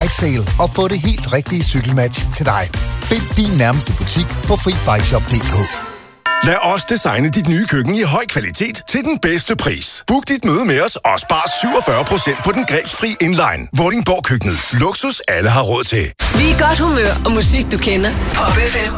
bike sale og få det helt rigtige cykelmatch til dig. Find din nærmeste butik på FriBikeShop.dk. Lad os designe dit nye køkken i høj kvalitet til den bedste pris. Book dit møde med os og spar 47% på den grebsfri inline. Vordingborg Køkkenet. Luksus alle har råd til. Vi er godt humør og musik, du kender. Pop FM.